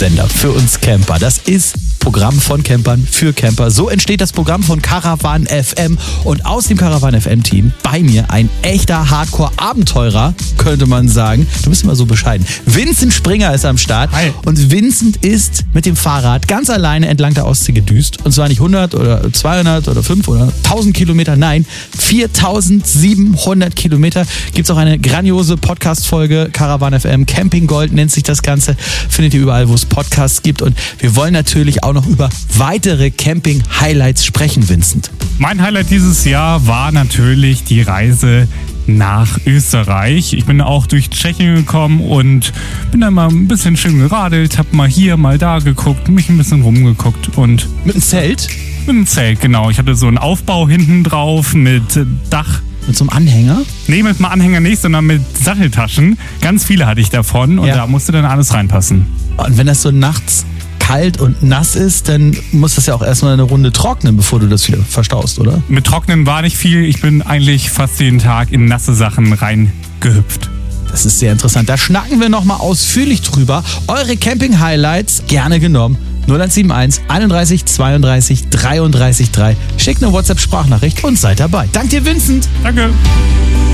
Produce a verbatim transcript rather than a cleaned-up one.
Sender für uns Camper. Das ist Programm von Campern für Camper. So entsteht das Programm von Caravan F M. Und aus dem Caravan F M Team bei mir ein echter Hardcore-Abenteurer, könnte man sagen. Du bist immer so bescheiden. Vincent Springer ist am Start. Hi. Und Vincent ist mit dem Fahrrad ganz alleine entlang der Ostsee gedüst. Und zwar nicht hundert oder zweihundert oder fünf oder tausend Kilometer. Nein, viertausendsiebenhundert Kilometer. Gibt es auch eine grandiose Podcast-Folge. Caravan F M Camping Gold nennt sich das Ganze. Findet ihr überall, wo es Podcasts gibt. Und wir wollen natürlich auch noch über weitere Camping-Highlights sprechen, Vincent. Mein Highlight dieses Jahr war natürlich die Reise nach Österreich. Ich bin auch durch Tschechien gekommen und bin dann mal ein bisschen schön geradelt, hab mal hier, mal da geguckt, mich ein bisschen rumgeguckt und... Mit einem Zelt? Mit einem Zelt, genau. Ich hatte so einen Aufbau hinten drauf mit Dach. Mit so einem Anhänger? Nee, mit einem Anhänger nicht, sondern mit Satteltaschen. Ganz viele hatte ich davon und ja. Da musste dann alles reinpassen. Und wenn das so nachts kalt und nass ist, dann muss das ja auch erstmal eine Runde trocknen, bevor du das wieder verstaust, oder? Mit Trocknen war nicht viel. Ich bin eigentlich fast jeden Tag in nasse Sachen reingehüpft. Das ist sehr interessant. Da schnacken wir nochmal ausführlich drüber. Eure Camping-Highlights gerne genommen. null eins sieben eins, einunddreißig, zweiunddreißig, dreiunddreißig, drei. Schickt eine WhatsApp-Sprachnachricht und seid dabei. Dank dir, Vincent. Danke.